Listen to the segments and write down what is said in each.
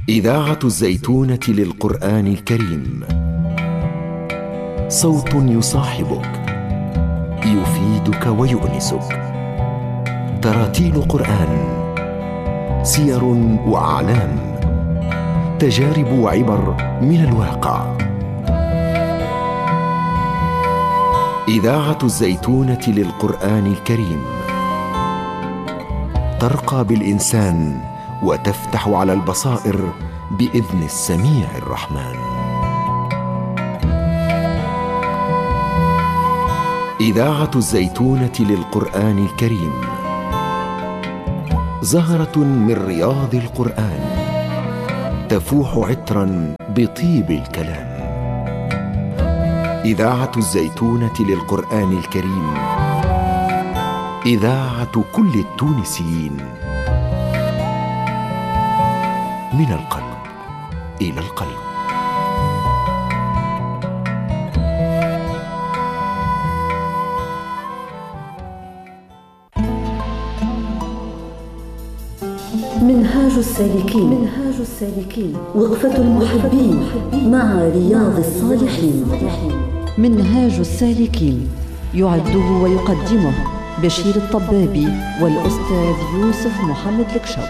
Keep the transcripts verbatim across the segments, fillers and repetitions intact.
إذاعة الزيتونة للقرآن الكريم. صوت يصاحبك، يفيدك ويؤنسك. تراتيل قرآن، سير وأعلام، تجارب وعبر من الواقع. إذاعة الزيتونة للقرآن الكريم ترقى بالإنسان وتفتح على البصائر بإذن السميع الرحمن. إذاعة الزيتونة للقرآن الكريم زهرة من رياض القرآن، تفوح عطرا بطيب الكلام. إذاعة الزيتونة للقرآن الكريم، إذاعة كل التونسيين، من القلب إلى القلب. منهاج السالكين منهاج السالكين وقفة المحبين مع رياض الصالحين. منهاج السالكين يعده ويقدمه بشير الطبابي والأستاذ يوسف محمد الكشو.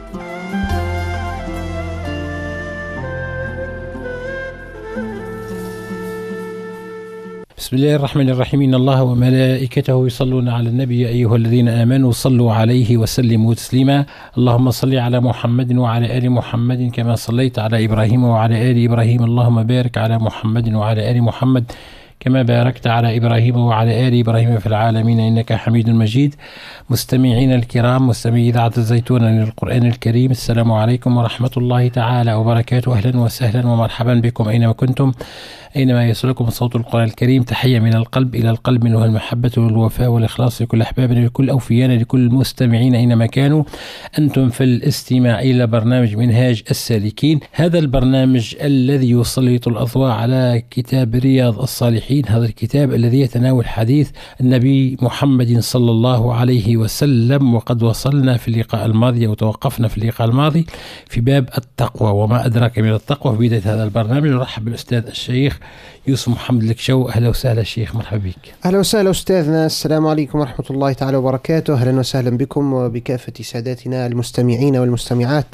بسم الله الرحمن الرحيم. إن الله وملائكته يصلون على النبي يا أيها الذين آمنوا صلوا عليه وسلموا تسليما. اللهم صل على محمد وعلى آل محمد كما صليت على إبراهيم وعلى آل إبراهيم. اللهم بارك على محمد وعلى آل محمد كما باركت على إبراهيم وعلى آل إبراهيم في العالمين إنك حميد مجيد. مستمعين الكرام، مستمعي إذاعة الزيتونة للقرآن الكريم، السلام عليكم ورحمة الله تعالى وبركاته. أهلا وسهلا ومرحبا بكم أينما كنتم، أينما يصلكم صوت القرآن الكريم. تحية من القلب إلى القلب، منها المحبة والوفاء والإخلاص لكل أحبابنا، لكل أوفيانا، لكل المستمعين أينما كانوا. أنتم في الاستماع إلى برنامج منهاج السالكين، هذا البرنامج الذي يسلط الأضواء على كتاب رياض الصالحين، هذا الكتاب الذي يتناول حديث النبي محمد صلى الله عليه وسلم. وقد وصلنا في اللقاء الماضي وتوقفنا في اللقاء الماضي في باب التقوى وما أدراك من التقوى. في بداية هذا البرنامج نرحب بالأستاذ الشيخ يوسف محمد الكشو. أهلا وسهلا الشيخ، مرحبا بك. أهلا وسهلا أستاذنا، السلام عليكم ورحمة الله تعالى وبركاته. أهلا وسهلا بكم وبكافة ساداتنا المستمعين والمستمعات.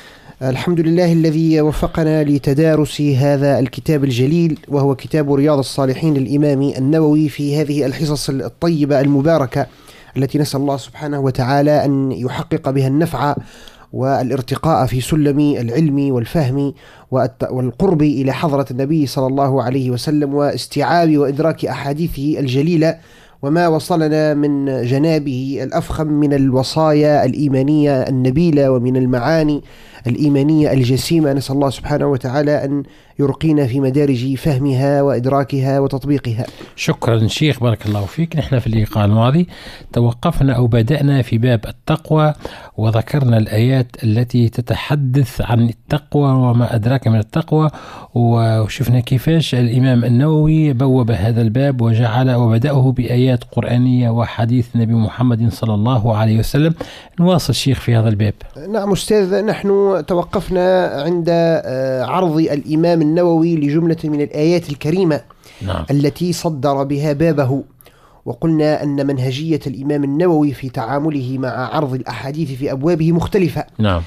الحمد لله الذي وفقنا لتدارس هذا الكتاب الجليل، وهو كتاب رياض الصالحين للإمام النووي، في هذه الحصص الطيبة المباركة التي نسأل الله سبحانه وتعالى أن يحقق بها النفع والارتقاء في سلم العلم والفهم والقرب إلى حضرة النبي صلى الله عليه وسلم، واستيعاب وإدراك أحاديثه الجليلة وما وصلنا من جنابه الأفخم من الوصايا الإيمانية النبيلة ومن المعاني الإيمانية الجسيمة. نسأل الله سبحانه وتعالى أن يرقينا في مدارج فهمها وإدراكها وتطبيقها. شكرا شيخ، بارك الله فيك. نحن في اللقاء الماضي توقفنا أو بدأنا في باب التقوى، وذكرنا الآيات التي تتحدث عن التقوى وما أدراك من التقوى، وشفنا كيفاش الإمام النووي بوب هذا الباب وجعل وبدأه بآيات قرآنية وحديث النبي محمد صلى الله عليه وسلم. نواصل شيخ في هذا الباب. نعم أستاذ، نحن توقفنا عند عرض الإمام النووي لجملة من الآيات الكريمة نعم. التي صدر بها بابه، وقلنا أن منهجية الإمام النووي في تعامله مع عرض الأحاديث في أبوابه مختلفة. نعم.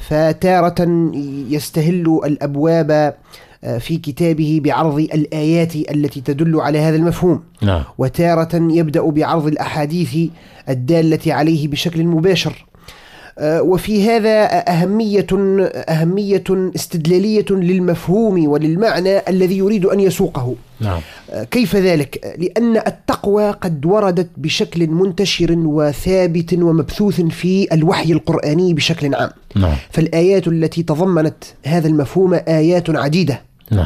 فتارة يستهل الأبواب في كتابه بعرض الآيات التي تدل على هذا المفهوم، نعم. وتارة يبدأ بعرض الأحاديث الدالة عليه بشكل مباشر. وفي هذا أهمية أهمية استدلالية للمفهوم وللمعنى الذي يريد أن يسوقه. نعم. كيف ذلك؟ لأن التقوى قد وردت بشكل منتشر وثابت ومبثوث في الوحي القرآني بشكل عام. نعم. فالآيات التي تضمنت هذا المفهوم آيات عديدة. نعم.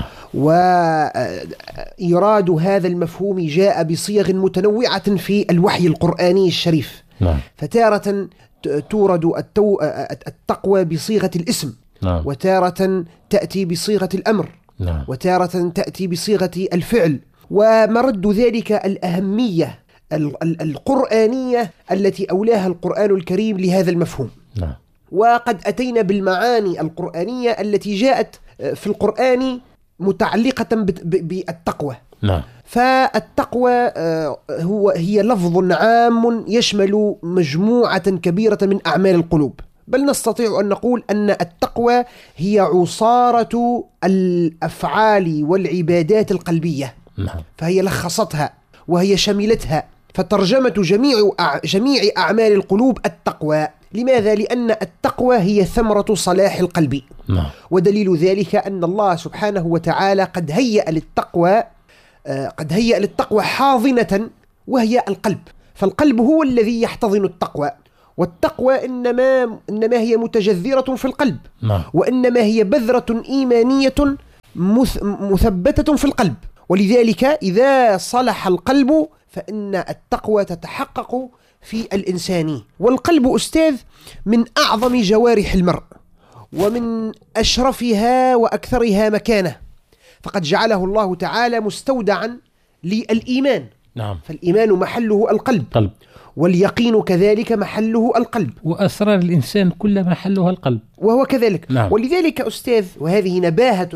وإيراد هذا المفهوم جاء بصيغ متنوعة في الوحي القرآني الشريف. نعم. فتارة تورد التو... التقوى بصيغة الاسم، نعم. وتارة تأتي بصيغة الأمر، نعم. وتارة تأتي بصيغة الفعل. ومرد ذلك الأهمية القرآنية التي أولاها القرآن الكريم لهذا المفهوم. نعم. وقد أتينا بالمعاني القرآنية التي جاءت في القرآن متعلقة بالتقوى. نعم. فالتقوى هو هي لفظ عام يشمل مجموعة كبيرة من أعمال القلوب، بل نستطيع أن نقول أن التقوى هي عصارة الأفعال والعبادات القلبية. نعم. فهي لخصتها وهي شملتها، فترجمة جميع جميع أعمال القلوب التقوى. لماذا؟ لأن التقوى هي ثمرة صلاح القلب. نعم. ودليل ذلك أن الله سبحانه وتعالى قد هيأ للتقوى قد هيأ للتقوى حاضنة وهي القلب، فالقلب هو الذي يحتضن التقوى، والتقوى إنما إنما هي متجذرة في القلب. نعم. وإنما هي بذرة إيمانية مثبتة في القلب، ولذلك إذا صلح القلب فإن التقوى تتحقق في الإنسان. والقلب أستاذ من أعظم جوارح المرء ومن أشرفها وأكثرها مكانة، فقد جعله الله تعالى مستودعا للإيمان. نعم. فالإيمان محله القلب، قلب. واليقين كذلك محله القلب، وأسرار الإنسان كل محلها القلب، وهو كذلك. نعم. ولذلك أستاذ، وهذه نباهة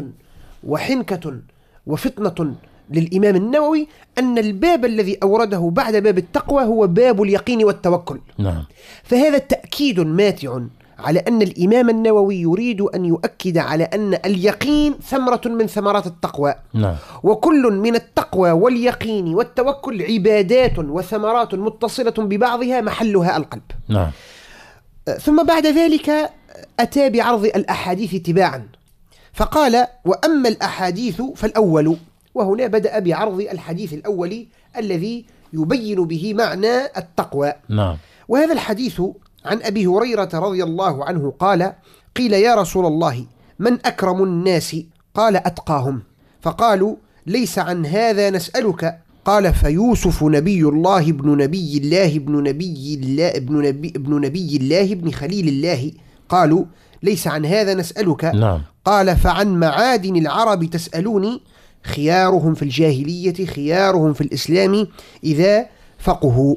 وحنكة وفطنة للإمام النووي، أن الباب الذي أورده بعد باب التقوى هو باب اليقين والتوكل. نعم. فهذا تأكيد ماتع على أن الإمام النووي يريد أن يؤكد على أن اليقين ثمرة من ثمرات التقوى. نعم. وكل من التقوى واليقين والتوكل عبادات وثمرات متصلة ببعضها محلها القلب. نعم. ثم بعد ذلك أتى بعرض الأحاديث تباعا، فقال: وأما الأحاديث فالأول. وهنا بدأ بعرض الحديث الأول الذي يبين به معنى التقوى. نعم. وهذا الحديث عن أبي هريرة رضي الله عنه قال: قيل يا رسول الله من أكرم الناس؟ قال: أتقاهم. فقالوا: ليس عن هذا نسألك. قال: فيوسف نبي الله ابن نبي الله ابن نبي الله ابن نبي, ابن نبي الله ابن خليل الله. قالوا: ليس عن هذا نسألك. نعم. قال: فعن معادن العرب تسألوني؟ خيارهم في الجاهلية خيارهم في الإسلام إذا فقهوا.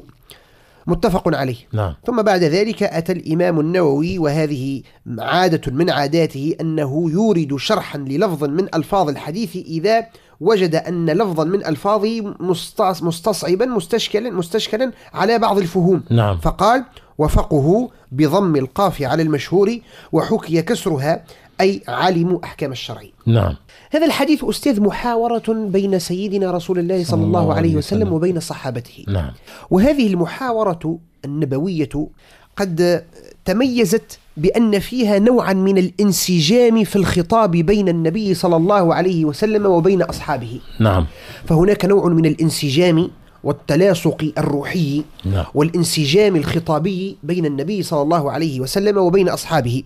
متفق عليه. نعم. ثم بعد ذلك أتى الإمام النووي، وهذه عادة من عاداته أنه يورد شرحا للفظ من ألفاظ الحديث إذا وجد أن لفظا من ألفاظه مستصعبا مستشكلا مستشكلا على بعض الفهوم. نعم. فقال: وفقه بضم القاف على المشهور، وحكي كسرها أي علموا أحكام الشرع. نعم. هذا الحديث أستاذ محاورة بين سيدنا رسول الله صلى الله عليه وسلم وبين صحابته. نعم. وهذه المحاورة النبوية قد تميزت بأن فيها نوعا من الانسجام في الخطاب بين النبي صلى الله عليه وسلم وبين أصحابه. نعم. فهناك نوع من الانسجام والتلاصق الروحي، نعم. والانسجام الخطابي بين النبي صلى الله عليه وسلم وبين أصحابه.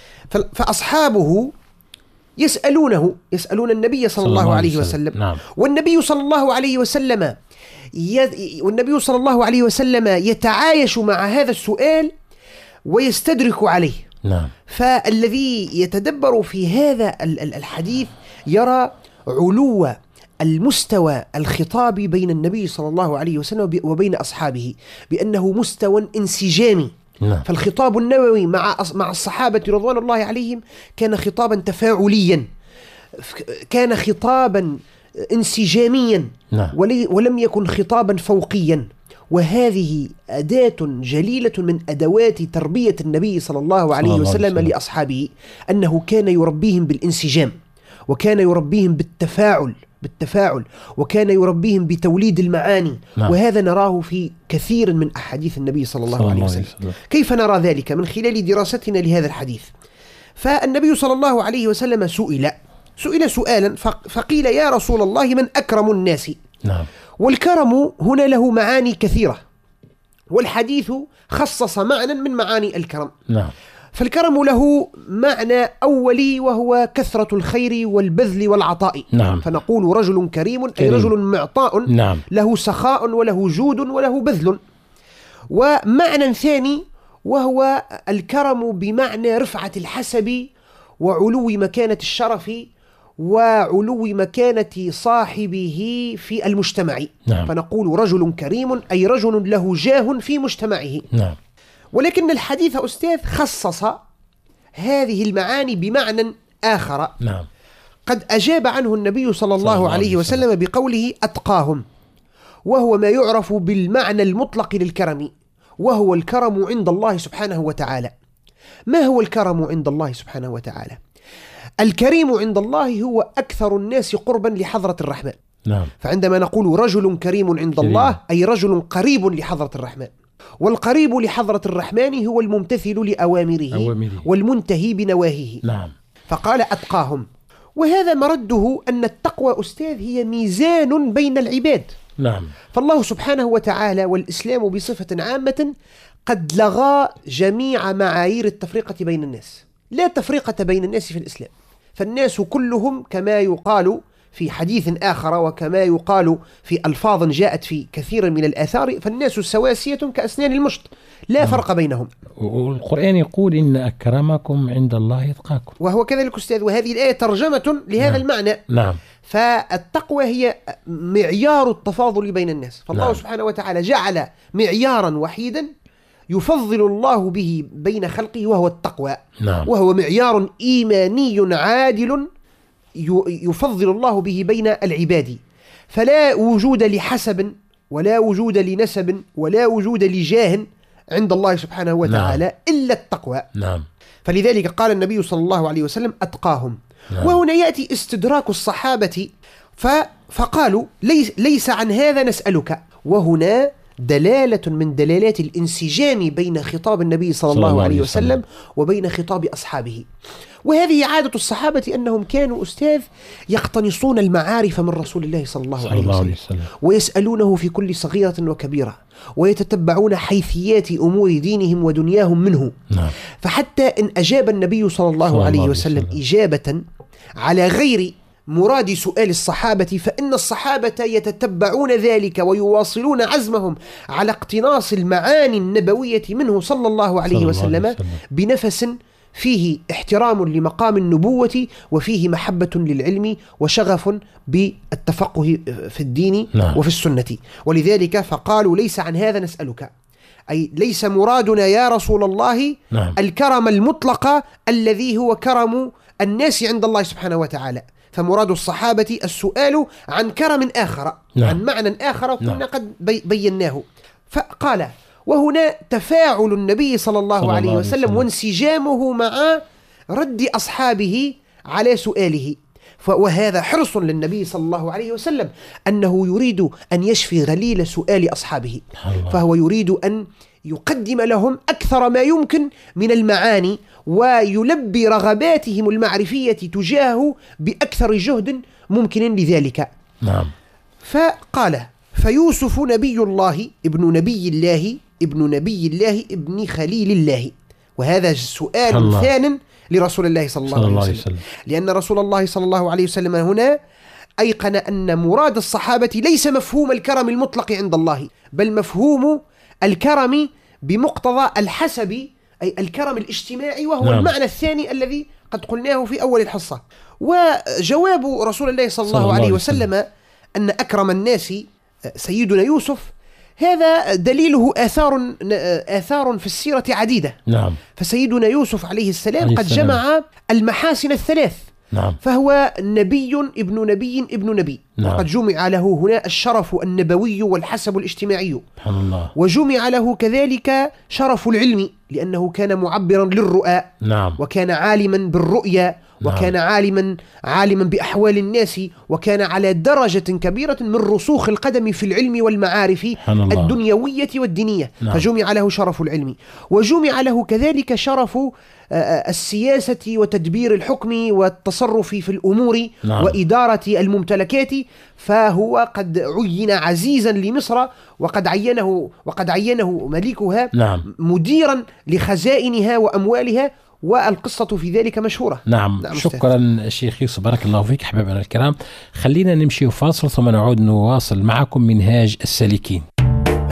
فأصحابه يسألونه يسألون النبي صلى, صلى الله, الله عليه وسلم, وسلم. نعم. والنبي صلى الله عليه وسلم ي... والنبي صلى الله عليه وسلم يتعايش مع هذا السؤال ويستدرك عليه. نعم. فالذي يتدبر في هذا الحديث يرى علو المستوى الخطابي بين النبي صلى الله عليه وسلم وبين أصحابه بأنه مستوى انسجامي. نعم. فالخطاب النبوي مع مع الصحابة رضوان الله عليهم كان خطابا تفاعليا، كان خطابا انسجاميا. نعم. ولم يكن خطابا فوقيا. وهذه أداة جليلة من أدوات تربية النبي صلى الله عليه صلى وسلم الله لأصحابه، أنه كان يربيهم بالانسجام، وكان يربيهم بالتفاعل بالتفاعل وكان يربيهم بتوليد المعاني. نعم. وهذا نراه في كثير من أحاديث النبي صلى الله, صلى الله عليه وسلم. وسلم. كيف نرى ذلك؟ من خلال دراستنا لهذا الحديث. فالنبي صلى الله عليه وسلم سئل سئل سؤالا فقيل: يا رسول الله من أكرم الناس؟ نعم. والكرم هنا له معاني كثيرة، والحديث خصص معنى من معاني الكرم. نعم. فالكرم له معنى أولي وهو كثرة الخير والبذل والعطاء. نعم. فنقول رجل كريم, كريم. أي رجل معطاء. نعم. له سخاء وله جود وله بذل. ومعنى ثاني وهو الكرم بمعنى رفعة الحسب وعلو مكانة الشرف وعلو مكانة صاحبه في المجتمع. نعم. فنقول رجل كريم أي رجل له جاه في مجتمعه. نعم. ولكن الحديث أستاذ خصص هذه المعاني بمعنى آخر. نعم. قد أجاب عنه النبي صلى الله عليه وسلم بقوله أتقاهم، وهو ما يعرف بالمعنى المطلق للكرم، وهو الكرم عند الله سبحانه وتعالى. ما هو الكرم عند الله سبحانه وتعالى؟ الكريم عند الله هو أكثر الناس قربا لحضرة الرحمن. نعم. فعندما نقول رجل كريم عند كريم. الله أي رجل قريب لحضرة الرحمن، والقريب لحضرة الرحمن هو الممتثل لأوامره أوامره. والمنتهي بنواهيه. نعم. فقال أتقاهم، وهذا مرده أن التقوى أستاذ هي ميزان بين العباد. نعم. فالله سبحانه وتعالى والإسلام بصفة عامة قد لغى جميع معايير التفرقة بين الناس، لا تفرقة بين الناس في الإسلام، فالناس كلهم كما يقال في حديث آخر وكما يقال في ألفاظ جاءت في كثير من الآثار، فالناس سواسية كأسنان المشط، لا فرق بينهم. والقرآن يقول إن أكرمكم عند الله يتقاكم، وهو كذلك أستاذ، وهذه الآية ترجمة لهذا نعم. المعنى. نعم. فالتقوى هي معيار التفاضل بين الناس، فالله نعم. سبحانه وتعالى جعل معيارا وحيدا يفضل الله به بين خلقه وهو التقوى. نعم. وهو معيار إيماني عادل يفضل الله به بين العباد، فلا وجود لحسب ولا وجود لنسب ولا وجود لجاه عند الله سبحانه وتعالى نعم. إلا التقوى. نعم. فلذلك قال النبي صلى الله عليه وسلم أتقاهم. نعم. وهنا يأتي استدراك الصحابة فقالوا ليس, ليس عن هذا نسألك، وهنا دلالة من دلالات الانسجام بين خطاب النبي صلى, صلى الله عليه وسلم, وسلم وبين خطاب أصحابه. وهذه عادة الصحابة أنهم كانوا أستاذ يقتنصون المعارف من رسول الله صلى الله, صلى عليه, الله عليه وسلم ويسألونه في كل صغيرة وكبيرة، ويتتبعون حيثيات أمور دينهم ودنياهم منه. نعم. فحتى إن أجاب النبي صلى الله صلى عليه وسلم وسلم إجابة على غير مراد سؤال الصحابة، فإن الصحابة يتتبعون ذلك ويواصلون عزمهم على اقتناص المعاني النبوية منه صلى الله عليه وسلم, وسلم بنفس فيه احترام لمقام النبوة، وفيه محبة للعلم وشغف بالتفقه في الدين نعم. وفي السنة. ولذلك فقالوا ليس عن هذا نسألك، أي ليس مرادنا يا رسول الله نعم. الكرم المطلق الذي هو كرم الناس عند الله سبحانه وتعالى، فمراد الصحابة السؤال عن كرم آخر نعم. عن معنى آخر كنا نعم. قد بي بيناه. فقال وهنا تفاعل النبي صلى الله صلى عليه الله وسلم, وسلم وانسجامه مع رد أصحابه على سؤاله، وهذا حرص للنبي صلى الله عليه وسلم أنه يريد أن يشفي غليل سؤال أصحابه، فهو يريد أن يقدم لهم أكثر ما يمكن من المعاني ويلبي رغباتهم المعرفية تجاهه بأكثر جهد ممكن لذلك. نعم. فقال فيوسف نبي الله ابن نبي الله ابن نبي الله ابن خليل الله، وهذا سؤال ثان لرسول الله صلى الله, صلى الله عليه وسلم، لأن رسول الله صلى الله عليه وسلم هنا أيقن أن مراد الصحابة ليس مفهوم الكرم المطلق عند الله، بل مفهوم الكرم بمقتضى الحسب، أي الكرم الاجتماعي، وهو نعم. المعنى الثاني الذي قد قلناه في أول الحصة. وجواب رسول الله صلى الله, صلى الله عليه وسلم, وسلم أن أكرم الناس سيدنا يوسف، هذا دليله آثار آثار في السيرة عديدة. نعم. فسيدنا يوسف عليه السلام عليه قد السلام. جمع المحاسن الثلاث. نعم. فهو نبي ابن نبي ابن نبي. نعم. وقد جمع له هنا الشرف النبوي والحسب الاجتماعي. سبحان الله. وجمع له كذلك شرف العلم، لأنه كان معبرا للرؤى. نعم. وكان عالما بالرؤيا، وكان نعم. عالما عالما بأحوال الناس، وكان على درجة كبيرة من رسوخ القدم في العلم والمعارف الدنيوية والدينية. نعم. فجمع له شرف العلم، وجمع له كذلك شرف السياسة وتدبير الحكم والتصرف في الأمور نعم. وإدارة الممتلكات، فهو قد عين عزيزا لمصر، وقد عينه وقد عينه ملكها نعم. مديرا لخزائنها وأموالها، والقصة في ذلك مشهورة. نعم, نعم شكرا شيخ يوسف، بارك الله فيك. حبايبنا الكرام، خلينا نمشي فاصل ثم نعود نواصل معكم منهاج السالكين.